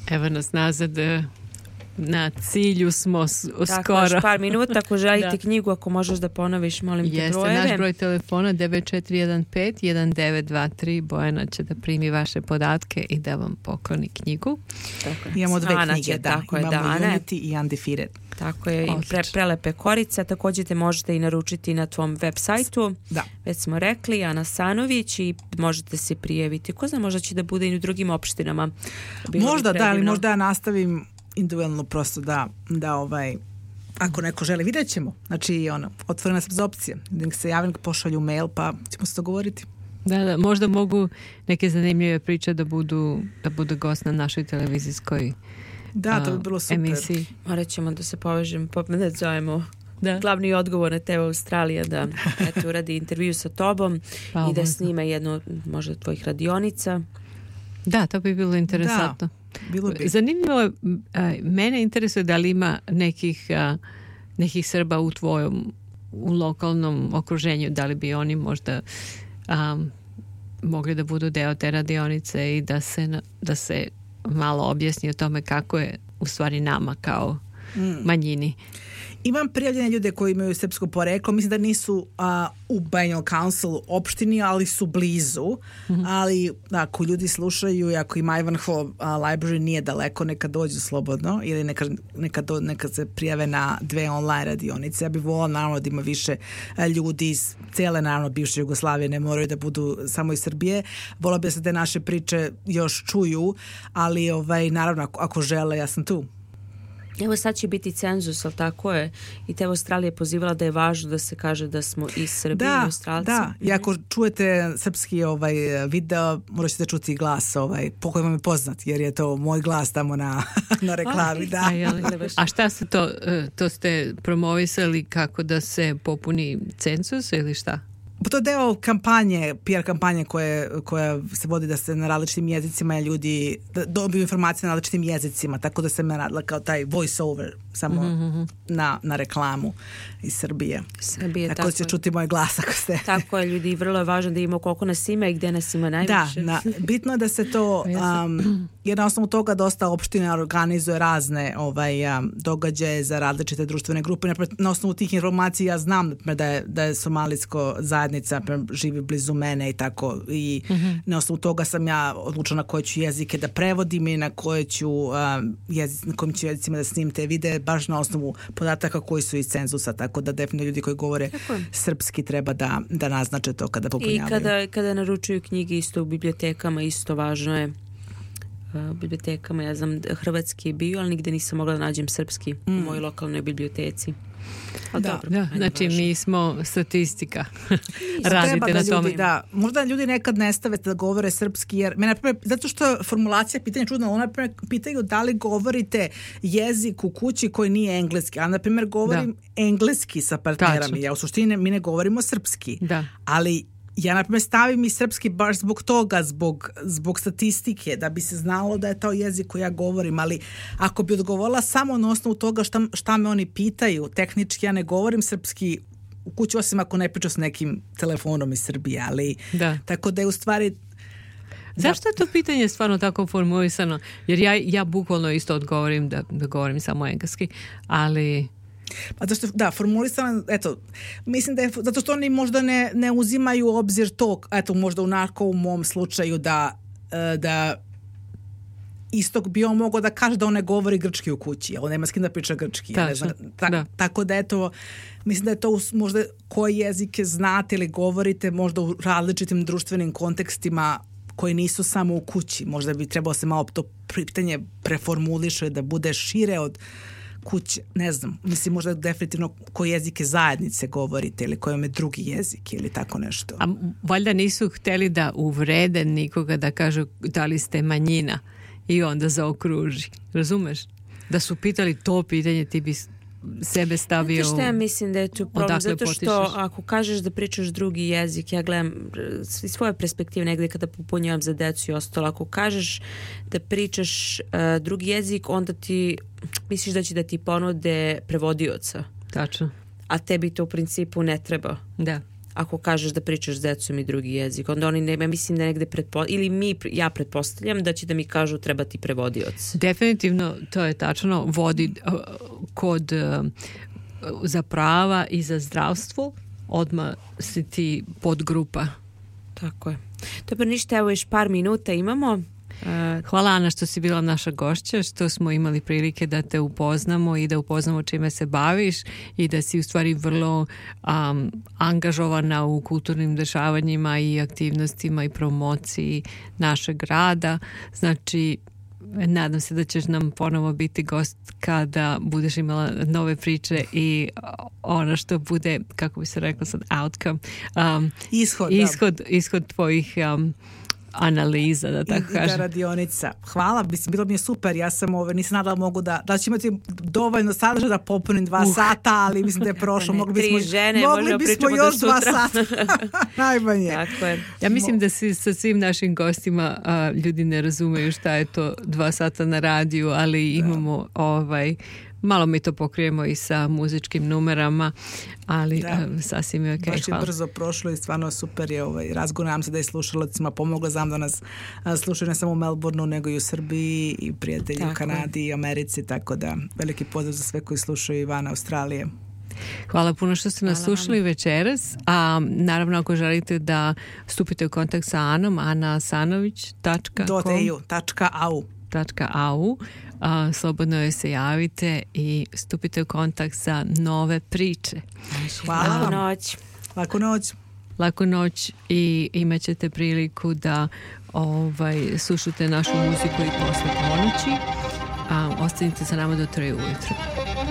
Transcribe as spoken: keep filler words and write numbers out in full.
Evo nas nazad, na cilju smo skoro. Tako, još par minuta, ako želite knjigu, ako možeš da ponoviš, molim te Jeste, brojeve. naš broj telefona devet četiri jedan pet jedan devet dva tri. Bojana će da primi vaše podatke i da vam pokloni knjigu. Tako, imamo dve Sana knjige, će, da. tako je, Imamo Dane. Unity i Undefeated. Tako je, i pre, prelepe korice. Također te možete i naručiti na tvom web sajtu. Da. Već smo rekli, Ana Sanović, i možete se prijaviti. Ko zna, možda će da bude i u drugim opštinama. Bilo možda bi da, ali predivno. možda ja nastavim individualno prosto da, da ovaj, ako neko želi, vidjet ćemo. Znači, ono, otvorena sam za opcije. Da se javim, pošalju mail, pa ćemo se dogovoriti. Da, da, možda mogu neke zanimljive priče da budu, da budu gost na našoj televizijskoj Da, to bi bilo super. emisiji. Morat ćemo da se povežemo, pa da zovemo Da. glavni odgovor na T V Australija da eto, uradi intervju sa tobom Pa, i da možda. snima jednu možda tvojih radionica. Da, to bi bilo interesantno. Bilo bi. Zanimljivo je, a, mene interesuje da li ima nekih, a, nekih Srba u tvojom u lokalnom okruženju, da li bi oni možda a, mogli da budu deo te radionice i da se, na- da se malo objasni o tome kako je u stvari nama kao manjini. Imam prijavljene ljude koji imaju srpsko poreklo, mislim da nisu a, u Banjol Council opštini, ali su blizu, ali ako ljudi slušaju i ako ima Ivanhoe a, Library nije daleko, neka dođu slobodno ili neka, neka, do, neka se prijave na dve online radionice. Ja bih volila naravno da ima više a, ljudi iz cijele naravno bivše Jugoslavije, ne moraju da budu samo iz Srbije. Volila bih da se te naše priče još čuju, ali ovaj, naravno ako, ako žele, ja sam tu. Evo sad će biti cenzus, ali tako je. I T V Australija je pozivala da je važno da se kaže da smo iz Srbije i Da, Australci. da. I ako čujete srpski ovaj video, morat ćete čuti glas ovaj, po kojem vam je poznat, jer je to moj glas tamo na, na reklami. Da. A, je li? A šta ste to, e, to ste promovisali kako da se popuni cenzus ili šta? Pa to je deo kampanje, P R kampanje koje, koja se vodi da se na različitim jezicima ljudi da dobiju informacije na različitim jezicima, tako da sam ja radila kao taj voice over samo mm-hmm. na, na reklamu iz Srbije. Srbije, tako, tako će je. čuti moj glas ako ste. Tako je, ljudi, vrlo je važno da imamo koliko nas ima i gde nas ima Da, najviše. na, bitno je da se to, um, jer na osnovu toga dosta opština organizuje razne ovaj, um, događaje za različite društvene grupe. Napred, na osnovu tih informacija ja znam napred, da je, da je somalijsko zajednica napred, živi blizu mene i tako. I mm-hmm. na osnovu toga sam ja odlučila na koje ću jezike da prevodim i na koje ću um, jezic, na kojim ću jezicima da snimim te videe, baš na osnovu podataka koji su iz cenzusa. Tako da definitivno ljudi koji govore srpski treba da, da naznače to kada popunjavaju. I kada, kada naručuju knjige isto u bibliotekama, isto važno je u bibliotekama, ja znam hrvatski je bio, ali nigde nisam mogla da nađem srpski mm. u mojoj lokalnoj biblioteci. Ali Da, dobro, Da, znači mi smo statistika. Treba Radite da na tome. ljudi, da, možda ljudi nekad ne stave da govore srpski, jer me, naprimjer, zato što je formulacija pitanja čudna, ona naprimjer, pitaju da li govorite jezik u kući koji nije engleski, a na primjer govorim da. engleski sa partnerami, ja u suštini mi ne govorimo srpski, Da. ali ja na primjer stavim i srpski baš zbog toga, zbog, zbog statistike, da bi se znalo da je to jezik koji ja govorim, ali ako bi odgovorila samo na osnovu toga šta, šta me oni pitaju, tehnički ja ne govorim srpski u kući, osim ako ne pričam s nekim telefonom iz Srbije, ali Da. tako da je u stvari... Zašto je to pitanje stvarno tako formulisano? Jer ja, ja bukvalno isto odgovorim da, da govorim samo engleski, ali... Pa zato što, da, formulisano, eto, mislim da je, zato što oni možda ne, ne uzimaju u obzir to, eto, možda onako u mom slučaju da, da Istok bi on mogao da kaže da on ne govori grčki u kući, on nema s kim da priča grčki. Ja ne znam, ta, da. Tako da, eto, mislim da je to možda koje jezike znate ili govorite možda u različitim društvenim kontekstima koji nisu samo u kući. Možda bi trebalo se malo to pitanje preformuliše da bude šire od kuće, ne znam, mislim možda definitivno koje jezike zajednice govorite ili kojem je drugi jezik ili tako nešto. A valjda nisu hteli da uvrede nikoga da kažu da li ste manjina i onda zaokruži, razumeš? Da su pitali to pitanje, ti bi sebe stavio... Znate što ja mislim da je tu problem, zato što potišeš? Ako kažeš da pričaš drugi jezik, ja gledam iz svoje perspektive negdje kada popunjavam za decu i ostalo, ako kažeš da pričaš uh, drugi jezik, onda ti misliš da će da ti ponude prevodioca. Tačno. A tebi to u principu ne treba. Da. ako kažeš da pričaš s decom i drugi jezik. Onda oni, ne, ja mislim da negde pretpo, ili mi, ja pretpostavljam da će da mi kažu treba ti prevodioc. Definitivno, to je tačno, vodi uh, kod uh, za prava i za zdravstvo, odmah si ti podgrupa. Tako je. Dobro, ništa, evo još par minuta imamo. Hvala Ana što si bila naša gošća, što smo imali prilike da te upoznamo i da upoznamo čime se baviš i da si u stvari vrlo um, angažovana u kulturnim dešavanjima i aktivnostima i promociji našeg rada. Znači, nadam se da ćeš nam ponovo biti gost kada budeš imala nove priče i ono što bude, kako bi se rekla sad, outcome. Um, ishod, ishod, ishod tvojih um, analiza, da tako kažem. I da radionica. Hvala, bilo mi je super. Ja sam ove, nisam nadala mogu da, da ću imati dovoljno sadržaja da popunim dva uh. sata, ali mislim da je prošlo. Ne, mogli bismo, žene, mogli bismo još do dva sata. Najmanje. Tako je. Ja mislim da si sa svim našim gostima a, ljudi ne razumeju šta je to dva sata na radiju, ali imamo da. ovaj malo mi to pokrijemo i sa muzičkim numerama, ali um, sasvim je okej. Baš je brzo prošlo i stvarno super je ovaj razgovor. Nam se da je slušalacima pomogla. Znam da nas a, slušaju ne samo u Melbourneu, nego i u Srbiji i prijatelji tako u Kanadi i Americi, tako da veliki pozdrav za sve koji slušaju i van Australije. Hvala puno što ste nas slušali večeras. A, naravno, ako želite da stupite u kontakt sa Anom, anasanović tačka com .au. A, slobodno joj se javite i stupite u kontakt sa nove priče. Hvala vam. Noć. Laku noć. Laku noć i imat ćete priliku da ovaj, slušate našu muziku i posle ponoći. A, ostanite sa nama do troje ujutro.